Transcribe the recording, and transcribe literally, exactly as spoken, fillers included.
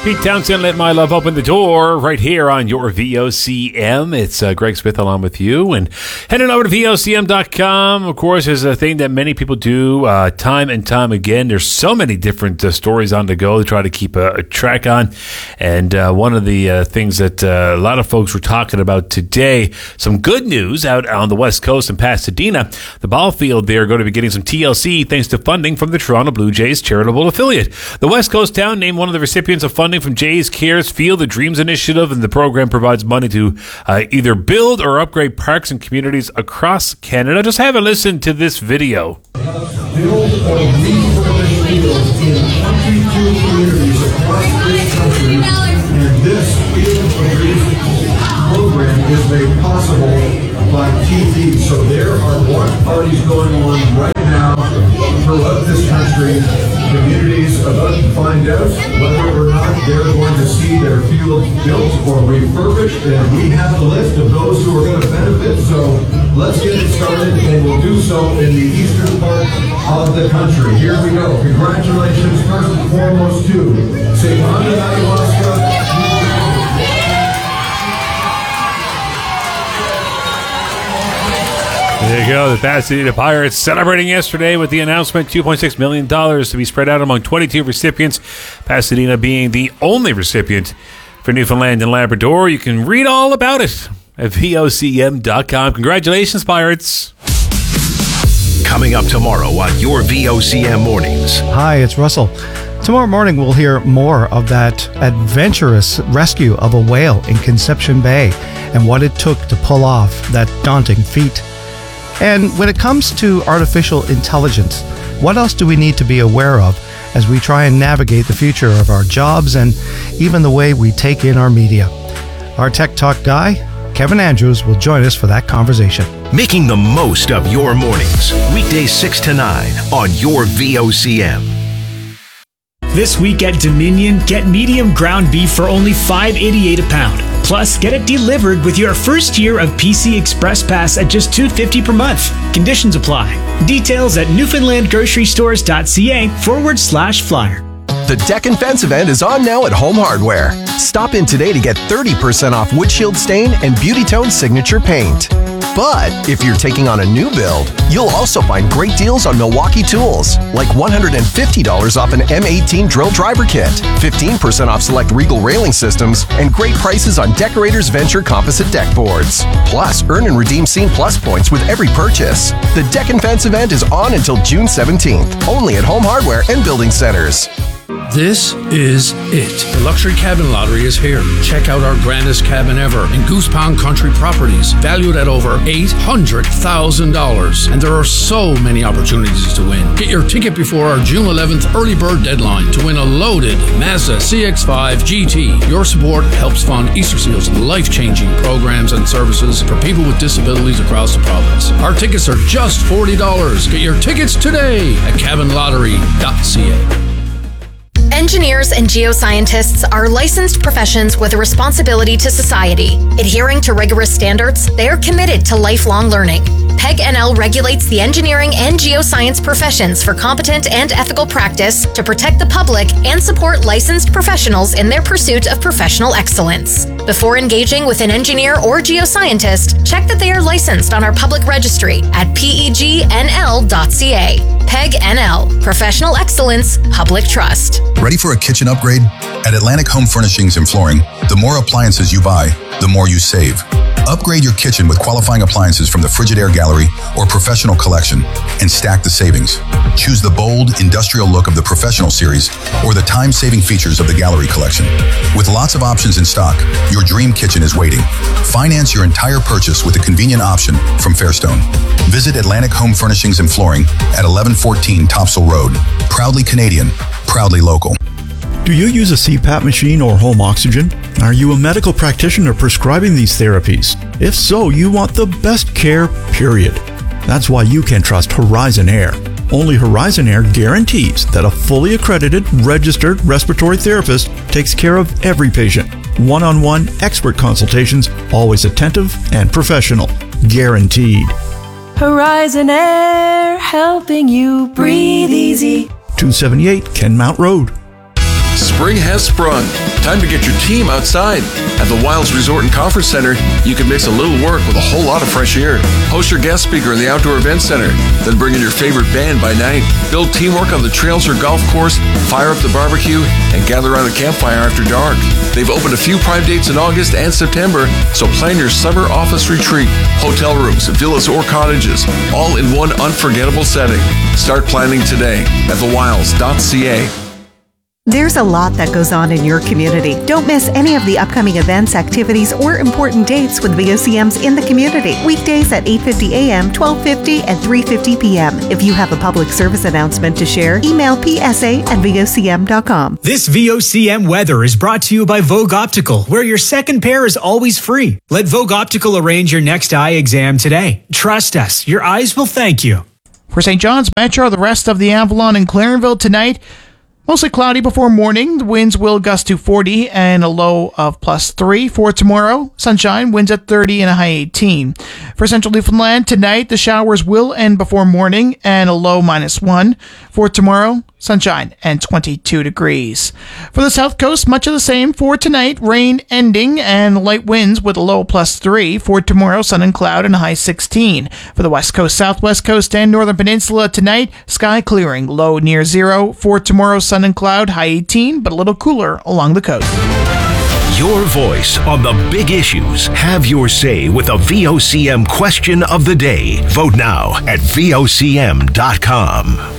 Pete Townsend, Let My Love Open the Door, right here on your V O C M. It's uh, Greg Smith along with you, and heading over to V O C M dot com, of course, is a thing that many people do uh, time and time again. There's so many different uh, stories on the go to try to keep a, a track on, and uh, one of the uh, things that uh, a lot of folks were talking about today, some good news out on the West Coast in Pasadena. The ball field there going to be getting some T L C thanks to funding from the Toronto Blue Jays charitable affiliate. The West Coast town named one of the recipients of funding from Jays Cares Field the Dreams Initiative, and the program provides money to uh, either build or upgrade parks and communities across Canada. Just have a listen to this video. Build or refurbish fields in twenty-two communities across this country, and this field or refurbish program is made possible by T V. So there are block parties going on right now throughout this country. Communities about to find out whether or not they're going to see their fields built or refurbished, and we have a list of those who are going to benefit. So let's get it started, and we'll do so in the eastern part of the country. Here we go. Congratulations first and foremost to Saint Honda, Ayahuasca. There you go. The Pasadena Pirates celebrating yesterday with the announcement two point six million dollars to be spread out among twenty-two recipients, Pasadena being the only recipient for Newfoundland and Labrador. You can read all about it at V O C M dot com. Congratulations, Pirates. Coming up tomorrow on your V O C M Mornings. Hi, it's Russell. Tomorrow morning, we'll hear more of that adventurous rescue of a whale in Conception Bay and what it took to pull off that daunting feat. And when it comes to artificial intelligence, what else do we need to be aware of as we try and navigate the future of our jobs and even the way we take in our media? Our Tech Talk guy, Kevin Andrews, will join us for that conversation. Making the most of your mornings. Weekdays six to nine on your V O C M. This week at Dominion, get medium ground beef for only five dollars and eighty-eight cents a pound. Plus, get it delivered with your first year of P C Express Pass at just two dollars and fifty cents per month. Conditions apply. Details at Newfoundland Grocery Stores dot C A forward slash flyer. The Deck and Fence event is on now at Home Hardware. Stop in today to get thirty percent off windshield stain and Beauty Tone Signature Paint. But if you're taking on a new build, you'll also find great deals on Milwaukee tools, like one hundred fifty dollars off an M eighteen drill driver kit, fifteen percent off select Regal railing systems, and great prices on Decorators Venture composite deck boards. Plus, earn and redeem Scene Plus points with every purchase. The Deck and Fence event is on until June seventeenth, only at Home Hardware and Building Centers. This is it. The Luxury Cabin Lottery is here. Check out our grandest cabin ever in Goose Pond Country Properties, valued at over eight hundred thousand dollars. And there are so many opportunities to win. Get your ticket before our June eleventh early bird deadline to win a loaded Mazda C X five G T. Your support helps fund Easter Seal's life-changing programs and services for people with disabilities across the province. Our tickets are just forty dollars. Get your tickets today at cabin lottery dot c a. Engineers and geoscientists are licensed professions with a responsibility to society. Adhering to rigorous standards, they are committed to lifelong learning. P E G N L regulates the engineering and geoscience professions for competent and ethical practice to protect the public and support licensed professionals in their pursuit of professional excellence. Before engaging with an engineer or geoscientist, check that they are licensed on our public registry at P E G N L dot C A. P E G N L, Professional Excellence, Public Trust. Ready for a kitchen upgrade? At Atlantic Home Furnishings and Flooring, the more appliances you buy, the more you save. Upgrade your kitchen with qualifying appliances from the Frigidaire Gallery or Professional Collection and stack the savings. Choose the bold, industrial look of the Professional Series or the time-saving features of the Gallery Collection. With lots of options in stock, your dream kitchen is waiting. Finance your entire purchase with a convenient option from Fairstone. Visit Atlantic Home Furnishings and Flooring at eleven fourteen Topsail Road. Proudly Canadian, proudly local. Do you use a C PAP machine or home oxygen? Are you a medical practitioner prescribing these therapies? If so, you want the best care, period. That's why you can trust Horizon Air. Only Horizon Air guarantees that a fully accredited, registered respiratory therapist takes care of every patient. One-on-one expert consultations, always attentive and professional. Guaranteed. Horizon Air, helping you breathe easy. two seventy-eight Kenmount Road. Spring has sprung. Time to get your team outside. At the Wilds Resort and Conference Center, you can mix a little work with a whole lot of fresh air. Host your guest speaker in the Outdoor Event Center. Then bring in your favorite band by night. Build teamwork on the trails or golf course, fire up the barbecue, and gather around a campfire after dark. They've opened a few prime dates in August and September, so plan your summer office retreat. Hotel rooms, villas, or cottages, all in one unforgettable setting. Start planning today at the wilds dot c a. There's a lot that goes on in your community. Don't miss any of the upcoming events, activities, or important dates with V O C Ms in the community. Weekdays at eight fifty a m, twelve fifty, and three fifty p m If you have a public service announcement to share, email p s a at v o c m dot com. This V O C M weather is brought to you by Vogue Optical, where your second pair is always free. Let Vogue Optical arrange your next eye exam today. Trust us, your eyes will thank you. For Saint John's Metro, the rest of the Avalon and Clarenville tonight, mostly cloudy before morning. The winds will gust to forty and a low of plus three. For tomorrow, sunshine, winds at thirty and a high eighteen. For Central Newfoundland, tonight, the showers will end before morning and a low minus one. For tomorrow, sunshine and twenty-two degrees. For the South Coast, much of the same. For tonight, rain ending and light winds with a low plus three. For tomorrow, sun and cloud and a high sixteen. For the West Coast, Southwest Coast, and Northern Peninsula tonight, sky clearing, low near zero. For tomorrow, sun and cloud, high eighteen, but a little cooler along the coast. Your voice on the big issues. Have your say with a V O C M question of the day. Vote now at v o c m dot com.